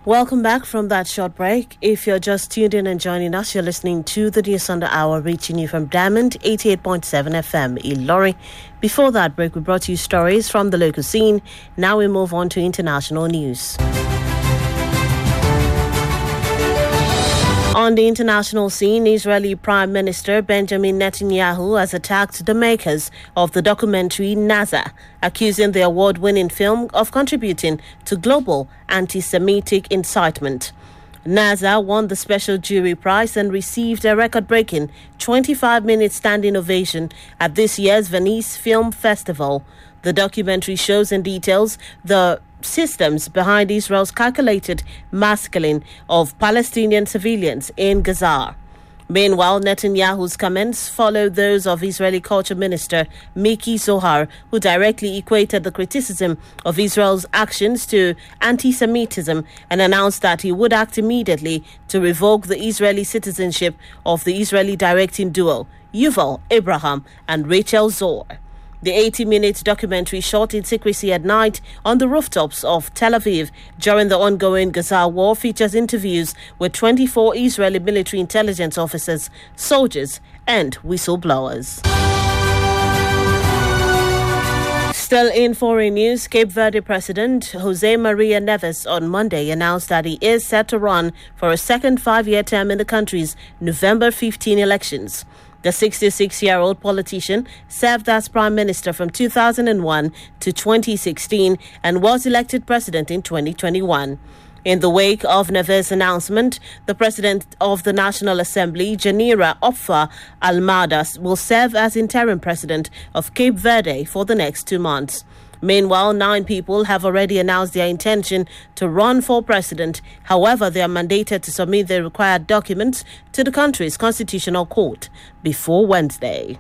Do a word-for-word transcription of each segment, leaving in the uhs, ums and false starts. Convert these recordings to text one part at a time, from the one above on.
Welcome back from that short break. If you're just tuned in and joining us, you're listening to the News on the Hour, reaching you from Diamond eighty-eight point seven F M, Ilori. Before that break, we brought you stories from the local scene. Now we move on to international news. On the international scene, Israeli Prime Minister Benjamin Netanyahu has attacked the makers of the documentary Naza, accusing the award-winning film of contributing to global anti-Semitic incitement. Naza won the special jury prize and received a record-breaking twenty-five minute standing ovation at this year's Venice Film Festival. The documentary shows and details the systems behind Israel's calculated mass killing of Palestinian civilians in Gaza. Meanwhile, Netanyahu's comments followed those of Israeli Culture Minister Miki Zohar, who directly equated the criticism of Israel's actions to anti-Semitism and announced that he would act immediately to revoke the Israeli citizenship of the Israeli directing duo Yuval Abraham and Rachel Zor. The eighty minute documentary, shot in secrecy at night on the rooftops of Tel Aviv during the ongoing Gaza war, features interviews with twenty-four Israeli military intelligence officers, soldiers, and whistleblowers. Still in foreign news, Cape Verde President Jose Maria Neves on Monday announced that he is set to run for a second five-year term in the country's November fifteenth elections. The sixty-six-year-old politician served as prime minister from two thousand one to twenty sixteen and was elected president in twenty twenty-one. In the wake of Neves' announcement, the president of the National Assembly, Janira Opfa Almada, will serve as interim president of Cape Verde for the next two months. Meanwhile, nine people have already announced their intention to run for president. However, they are mandated to submit the required documents to the country's constitutional court before Wednesday.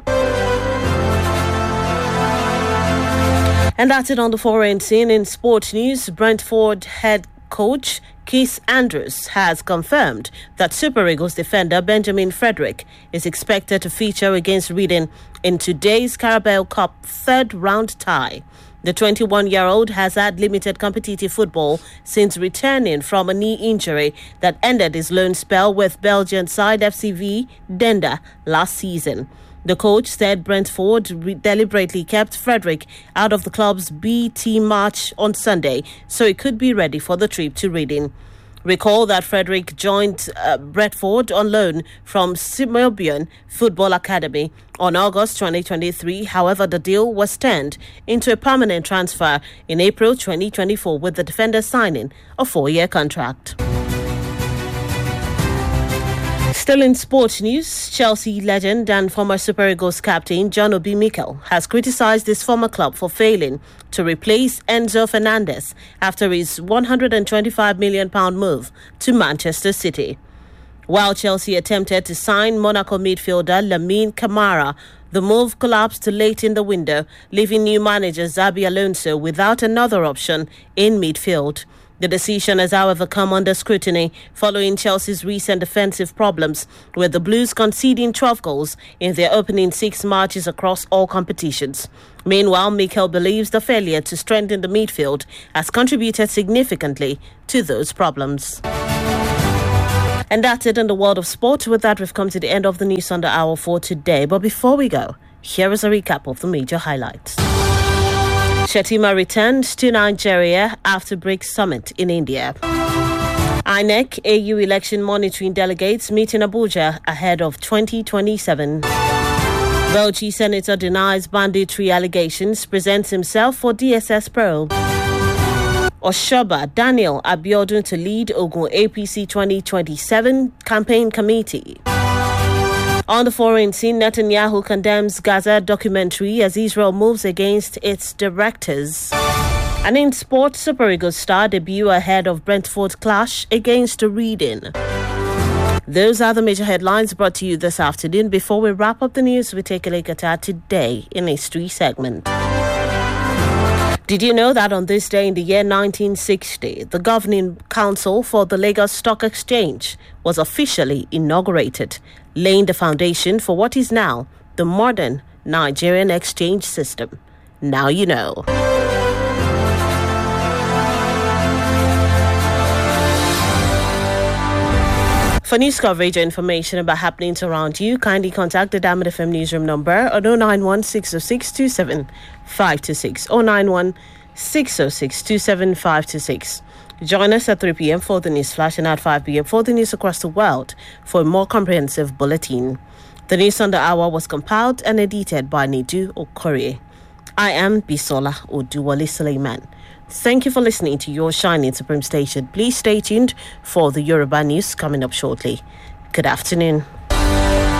And that's it on the foreign scene. In sports news, Brentford head coach Keith Andrews has confirmed that Super Eagles defender Benjamin Frederick is expected to feature against Reading in today's Carabao Cup third round tie. The twenty-one-year-old has had limited competitive football since returning from a knee injury that ended his loan spell with Belgian side F C V Denda last season. The coach said Brentford re- deliberately kept Frederick out of the club's B team match on Sunday so he could be ready for the trip to Reading. Recall that Frederick joined uh, Brentford on loan from Simobian Football Academy on August twenty twenty-three. However, the deal was turned into a permanent transfer in April twenty twenty-four, with the defender signing a four-year contract. Still in sports news, Chelsea legend and former Super Eagles captain John Obi Mikel has criticised his former club for failing to replace Enzo Fernandez after his one hundred twenty-five million pounds move to Manchester City. While Chelsea attempted to sign Monaco midfielder Lamine Camara, the move collapsed late in the window, leaving new manager Xabi Alonso without another option in midfield. The decision has, however, come under scrutiny following Chelsea's recent defensive problems, with the Blues conceding twelve goals in their opening six matches across all competitions. Meanwhile, Mikel believes the failure to strengthen the midfield has contributed significantly to those problems. And that's it in the world of sport. With that, we've come to the end of the News on the Hour for today. But before we go, here is a recap of the major highlights. Shettima returns to Nigeria after BRICS summit in India. I N E C A U election monitoring delegates meet in Abuja ahead of twenty twenty-seven. Bauchi Senator denies banditry allegations, presents himself for D S S probe. Oshoba Daniel Abiodun to lead Ogun A P C twenty twenty-seven campaign committee. On the foreign scene, Netanyahu condemns Gaza documentary as Israel moves against its directors. And in sport, Super Eagles star debut ahead of Brentford clash against Reading. Those are the major headlines brought to you this afternoon. Before we wrap up the news, we take a look at our Today in History segment. Did you know that on this day in the year nineteen sixty, the Governing Council for the Lagos Stock Exchange was officially inaugurated, laying the foundation for what is now the modern Nigerian exchange system? Now you know. For news coverage or information about happenings around you, kindly contact the Diamond F M newsroom number on oh nine one, six oh six, two seven five two six, oh nine one, six oh six, two seven five two six. Join us at three p.m. for the news flash and at five p.m. for the news across the world for a more comprehensive bulletin. The news on the hour was compiled and edited by Nidu Okorie. I am Bisola Oduwale Suleiman. Thank you for listening to your Shining Supreme station. Please stay tuned for the Yoruba news coming up shortly. Good afternoon.